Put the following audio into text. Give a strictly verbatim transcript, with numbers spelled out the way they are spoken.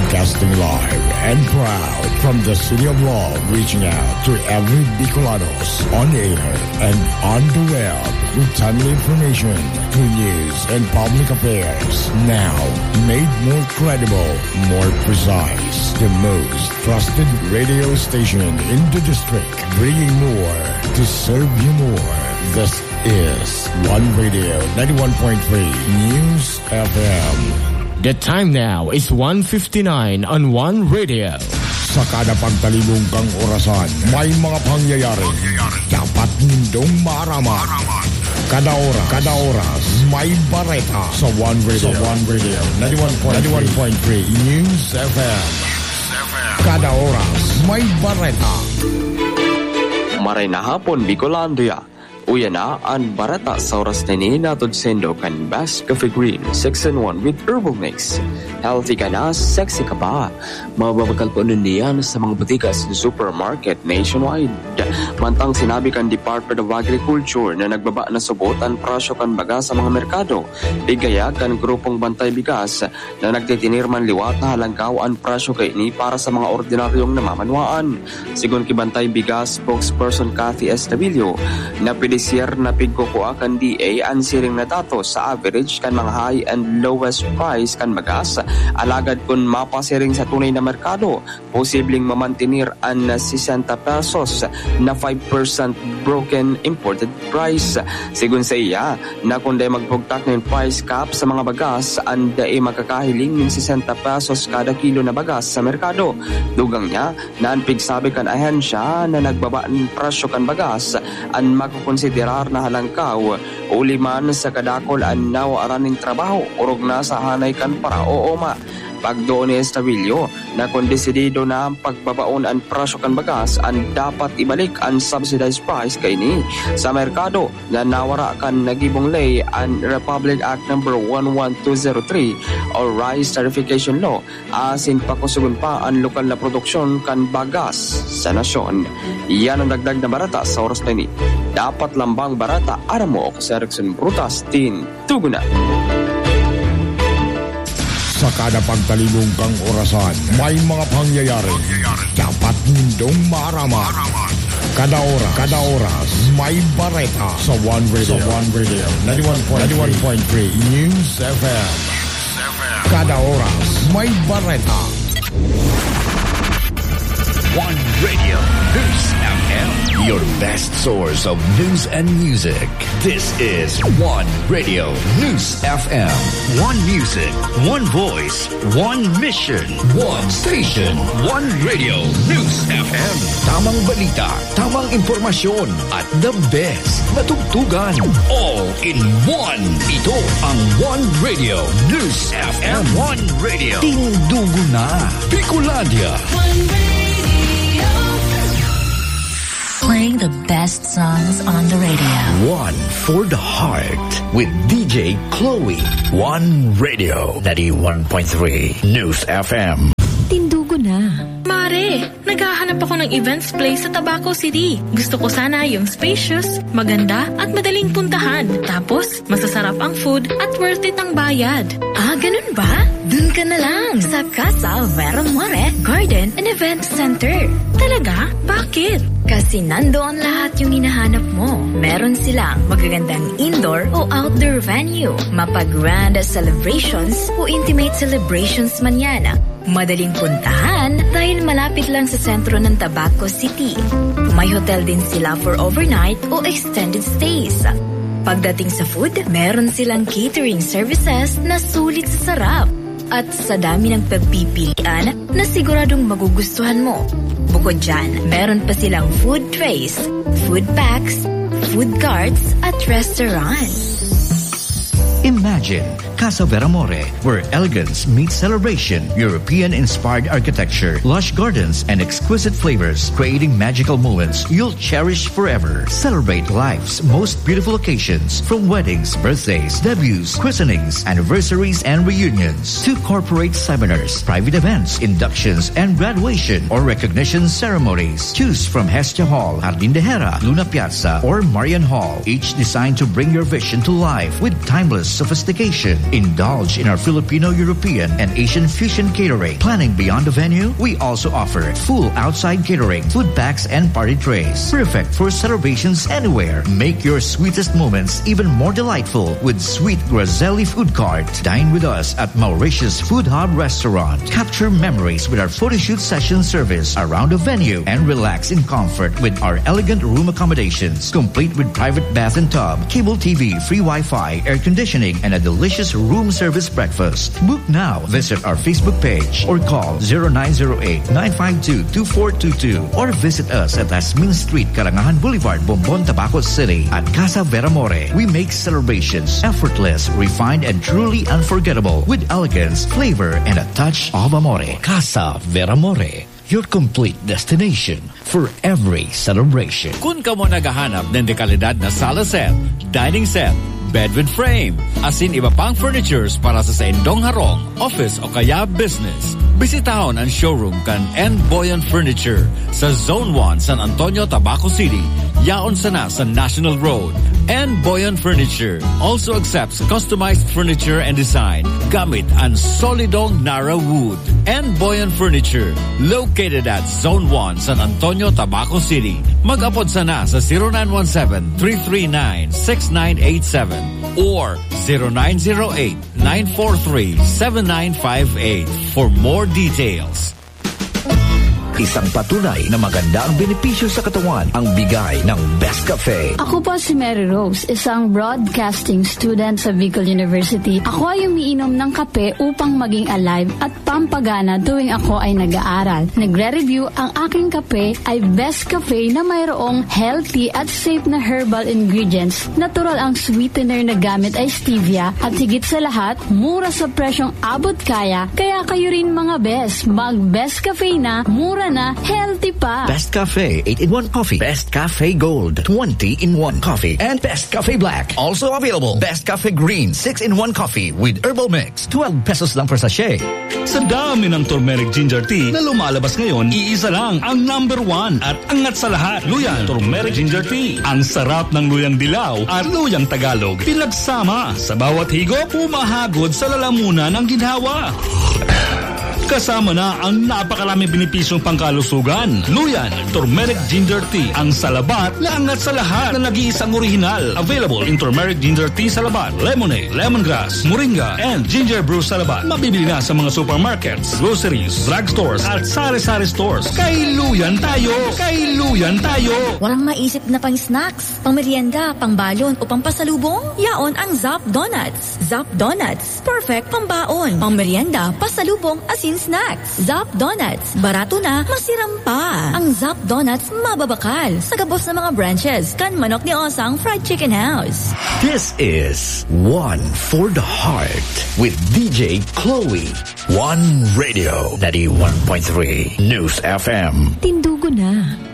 Broadcasting live and proud from the City of Love, reaching out to every Bicolanos on air and on the web with timely information, true news, and public affairs. Now, made more credible, more precise. The most trusted radio station in the district, bringing more to serve you more. This is One Radio ninety-one point three News F M. The time now is one fifty-nine on One Radio. Sa kada pagtalibong kang orasan, may mga pangyayari. Dapat nindong maaraman. Kada oras, kada oras, may bareta sa One Radio. Sa One Radio ninety-one point three News F M. Kada oras, may bareta. Maray na hapon, Bicolandia. Uya na ang barata sa oras na ni natod sendo kan Basque Cafe Green six in one with herbal mix. Healthy ka na, sexy ka pa. Mababakal po nun niyan sa mga butika sa supermarket nationwide. Mantang sinabi kan Department of Agriculture na nagbaba na subot ang presyo kan baga sa mga merkado. Bigaya kan grupong Bantay Bigas na nagtitinirman liwat na halangkaw ang presyo kay ni para sa mga ordinaryong namamanwaan. Sigun ki Bantay Bigas spokesperson Cathy Estavillo, na pedisyer na pigkukuha kan D A ang siring na datos sa average kan mga high and lowest price kan bagas. Alagad kun mapasiring sa tunay na merkado, posibleng mamantinir ang sixty pesos na five percent broken imported price. Sigun sa iya, na kundi magpugtak ng price cap sa mga bagas, ang dae makakahiling ng sixty pesos kada kilo na bagas sa merkado. Dugang niya, na ang pigsabi kan ahensya na nagbaba ng presyo kan bagas, ang magkukonsiderar na halangkaw o liman sa kadakol ang nawaaran ng trabaho urog na sa hanay kan para o oma. Pagdoon ni Estavillo na kung desidido na ang pagbabaon ang presyo kan bagas, ang dapat ibalik ang subsidized price kay ni sa merkado na nawara kan nagibong lay ang Republic Act number one one two zero three o Rice Tarification Law, asin pakusugon pa ang lokal na produksyon kan bagas sa nasyon. Yan ang dagdag na barata sa oras na ini. Dapat lambang barata, aram mo ako sa Erickson Brutas, tin Tuguna. Sa kada pagtalibong kang orasan, may mga pangyayari. Dapat nindong maaraman. Kada oras, kada oras, may bareta sa One Radio. Sa One Radio ninety-one point three News F M. Kada oras, may bareta. One Radio News F M, your best source of news and music. This is One Radio News F M. One music, one voice, one mission, one station. One Radio News F M. Tamang balita, tamang impormasyon, at the best matugtugan. All in one. Ito ang One Radio News F M. One Radio. Tindugo na. Bicolandia. One Radio. Playing the best songs on the radio. One for the heart with D J Chloe. One Radio ninety-one point three News F M. Tindugo na. Mare, naghahanap ako ng events place sa Tabaco City. Gusto ko sana yung spacious, maganda at madaling puntahan. Tapos, masasarap ang food at worth it ang bayad. Ah, ganun ba? Dun ka na lang sa Casa Veramore Garden and Event Center. Talaga? Bakit? Kasi nandoon lahat yung hinahanap mo. Meron silang magagandang indoor o outdoor venue, mapag-grand celebrations o intimate celebrations man yan. Madaling puntahan dahil malapit lang sa sentro ng Tabaco City. May hotel din sila for overnight o extended stays. Pagdating sa food, meron silang catering services na sulit sa sarap. At sa dami ng pagpipilian na siguradong magugustuhan mo. Bukod dyan, meron pa silang food trays, food packs, food carts at restaurants. Imagine Casa Veramore, where elegance meets celebration, European-inspired architecture, lush gardens, and exquisite flavors, creating magical moments you'll cherish forever. Celebrate life's most beautiful occasions, from weddings, birthdays, debuts, christenings, anniversaries, and reunions, to corporate seminars, private events, inductions, and graduation or recognition ceremonies. Choose from Hestia Hall, Jardín de Hera, Luna Piazza, or Marian Hall, each designed to bring your vision to life with timeless sophistication. Indulge in our Filipino, European, and Asian fusion catering. Planning beyond the venue? We also offer full outside catering, food packs, and party trays. Perfect for celebrations anywhere. Make your sweetest moments even more delightful with Sweet Grazelli Food Cart. Dine with us at Mauritius Food Hub Restaurant. Capture memories with our photo shoot session service around the venue and relax in comfort with our elegant room accommodations, complete with private bath and tub, cable T V, free Wi-Fi, air conditioning, and a delicious room service breakfast. Book now. Visit our Facebook page or call zero nine zero eight, nine five two, two four two two or visit us at Asmin Street, Karangahan Boulevard, Bombon, Tabaco City at Casa Veramore. We make celebrations effortless, refined, and truly unforgettable with elegance, flavor, and a touch of amore. Casa Veramore, your complete destination for every celebration. Kung ka mo naghahanap ng dekalidad na sala set, dining set, bed with frame, asin iba pang furnitures para sa saindong harong, office o kaya business, bisitahon ang showroom kan N. Boyan Furniture sa Zone one, San Antonio, Tabaco City. Yaon sana sa National Road. N. Boyan Furniture also accepts customized furniture and design gamit ang solidong Nara wood. N. Boyan Furniture, located at Zone one, San Antonio, Tabaco City. Mag-apod sana sa zero nine one seven, three three nine, six nine eight seven or zero nine zero eight, nine four three, seven nine five eight for more details. Isang patunay na maganda ang benepisyo sa katawan ang bigay ng Best Cafe. Ako po si Mary Rose, isang broadcasting student sa Bicol University. Ako ay umiinom ng kape upang maging alive at pampagana tuwing ako ay nag-aaral. Nagre-review ang aking kape ay Best Cafe na mayroong healthy at safe na herbal ingredients. Natural ang sweetener na gamit ay stevia at higit sa lahat, mura sa presyong abot kaya. Kaya kayo rin mga best, mag Best Cafe na, mura na, healthy pa. Best Cafe eight in one Coffee, Best Cafe Gold twenty in one Coffee, and Best Cafe Black. Also available, Best Cafe Green six in one Coffee with Herbal Mix, twelve pesos lang per sachet. Sa dami ng turmeric ginger tea na lumalabas ngayon, iisa lang ang number one at angat sa lahat. Luyan Turmeric Ginger Tea. Ang sarap ng luyang dilaw at luyang Tagalog pinagsama. Sa bawat higop, pumahagod sa lalamunan ng ginhawa. Kasama na ang napakaraming benepisyong pangkalusugan. Luyan Turmeric Ginger Tea. Ang salabat na angat sa lahat na nag-iisang orihinal. Available in Turmeric Ginger Tea Salabat, Lemonade, Lemongrass, Moringa, and Ginger Brew Salabat. Mabibili na sa mga supermarkets, groceries, drugstores, at sari-sari stores. Kay Luyan tayo! Kay Luyan tayo! Walang maisip na pang snacks, pang merienda, pang balon, o pang pasalubong? Yaon ang Zap Donuts. Zap Donuts. Perfect pang baon, pang merienda, pasalubong, asin snacks. Zap Donuts. Barato na, masiram pa. Ang Zap Donuts mababakal sa gabos ng mga branches kan Manok ni Osang Fried Chicken House. This is One for the Heart with D J Chloe. One Radio ninety-one point three News F M. Tindugo na.